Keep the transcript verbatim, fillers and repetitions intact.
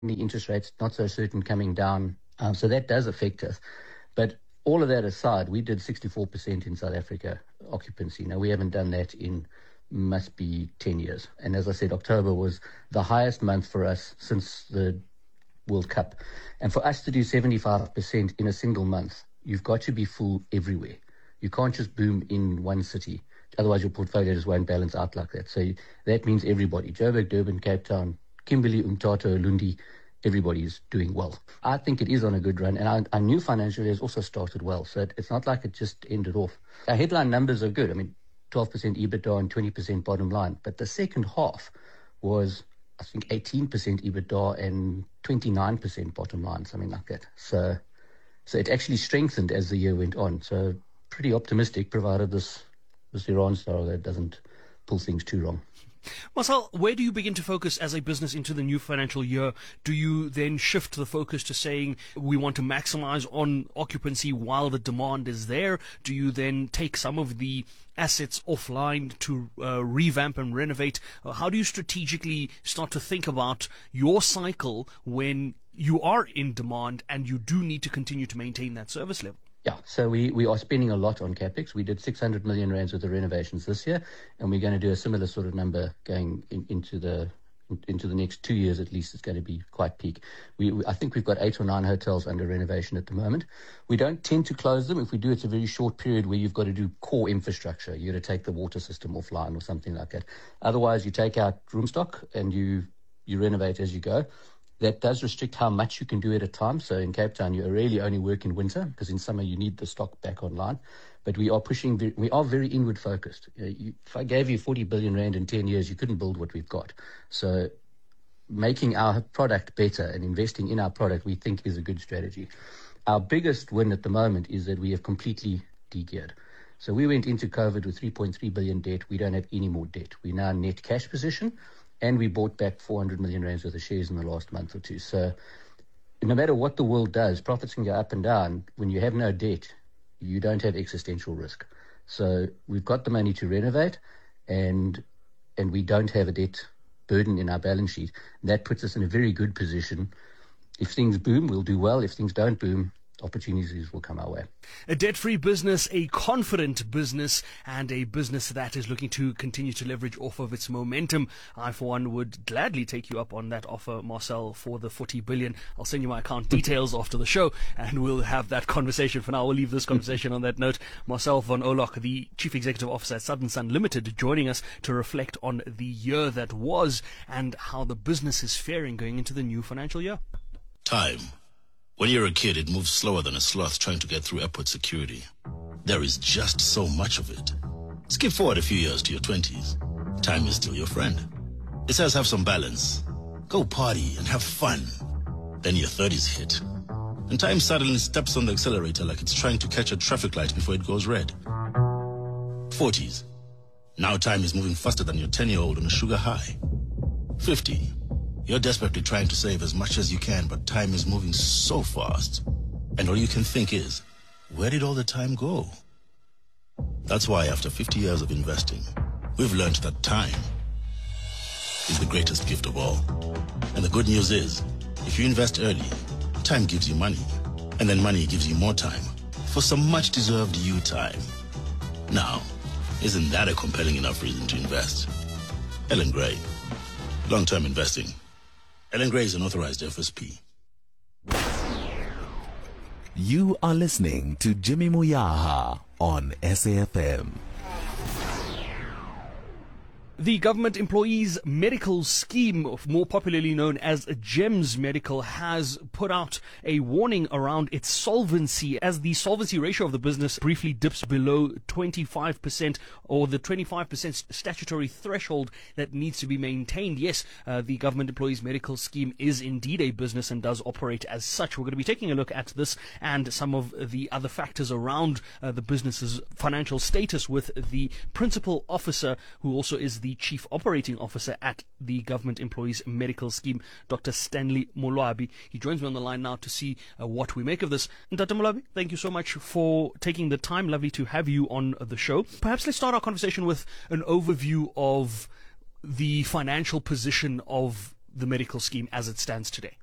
the interest rates not so certain coming down. Um, so that does affect us. But all of that aside, we did sixty-four percent in South Africa occupancy. Now, we haven't done that in must be ten years. And as I said, October was the highest month for us since the World Cup. And for us to do seventy-five percent in a single month, you've got to be full everywhere. You can't just boom in one city. Otherwise, your portfolio just won't balance out like that. So that means everybody, Joburg, Durban, Cape Town, Kimberley, Umtato, Lundi, everybody is doing well. I think it is on a good run. And our, our new financial year has also started well. So it, it's not like it just ended off. Our headline numbers are good. I mean, twelve percent EBITDA and twenty percent bottom line. But the second half was, I think, eighteen percent EBITDA and twenty-nine percent bottom line, something like that. So, so it actually strengthened as the year went on. So pretty optimistic, provided this, this Iran saga doesn't pull things too wrong. Marcel, where do you begin to focus as a business into the new financial year? Do you then shift the focus to saying we want to maximize on occupancy while the demand is there? Do you then take some of the assets offline to uh, revamp and renovate? Uh, how do you strategically start to think about your cycle when you are in demand and you do need to continue to maintain that service level? Yeah, so we, we are spending a lot on capex. We did six hundred million rands worth of renovations this year, and we're going to do a similar sort of number going in, into the in, into the next two years at least. It's going to be quite peak. We, we I think we've got eight or nine hotels under renovation at the moment. We don't tend to close them. If we do, it's a very short period where you've got to do core infrastructure. You've got to take the water system offline or something like that. Otherwise, you take out room stock and you you renovate as you go. That does restrict how much you can do at a time. So in Cape Town, you really only work in winter because in summer you need the stock back online. But we are pushing, we are very inward focused. You know, you, if I gave you forty billion rand in ten years, you couldn't build what we've got. So making our product better and investing in our product, we think is a good strategy. Our biggest win at the moment is that we have completely de-geared. So we went into COVID with three point three billion debt. We don't have any more debt. We're now in net cash position. And we bought back four hundred million rands worth of shares in the last month or two. So no matter what the world does, profits can go up and down. When you have no debt, you don't have existential risk. So we've got the money to renovate, and and we don't have a debt burden in our balance sheet. That puts us in a very good position. If things boom, we'll do well. If things don't boom, opportunities will come our way. A debt-free business, a confident business, and a business that is looking to continue to leverage off of its momentum. I, for one, would gladly take you up on that offer, Marcel, for the forty billion. I'll send you my account details after the show, and we'll have that conversation. For now, we'll leave this conversation on that note. Marcel van Oorlog, the Chief Executive Officer at Southern Sun Limited, joining us to reflect on the year that was and how the business is faring going into the new financial year. Time. When you're a kid, it moves slower than a sloth trying to get through airport security. There is just so much of it. Skip forward a few years to your twenties. Time is still your friend. It says have some balance. Go party and have fun. Then your thirties hit. And time suddenly steps on the accelerator like it's trying to catch a traffic light before it goes red. forties. Now time is moving faster than your ten-year-old on a sugar high. fifty. You're desperately trying to save as much as you can, but time is moving so fast. And all you can think is, where did all the time go? That's why after fifty years of investing, we've learned that time is the greatest gift of all. And the good news is, if you invest early, time gives you money. And then money gives you more time for some much-deserved you time. Now, isn't that a compelling enough reason to invest? Ellen Gray. Long-term investing. Ellen Gray is an authorized F S P. You are listening to Jimmy Moyaha on S A F M. The Government Employees Medical Scheme, more popularly known as GEMS Medical, has put out a warning around its solvency as the solvency ratio of the business briefly dips below twenty-five percent or the twenty-five percent statutory threshold that needs to be maintained. Yes, uh, the Government Employees Medical Scheme is indeed a business and does operate as such. We're going to be taking a look at this and some of the other factors around uh, the business's financial status with the principal officer, who also is the Chief Operating Officer at the Government Employees Medical Scheme, Doctor Stanley Molwabi. He joins me on the line now to see uh, what we make of this. Doctor Molwabi, thank you so much for taking the time. Lovely to have you on the show. Perhaps let's start our conversation with an overview of the financial position of the medical scheme as it stands today.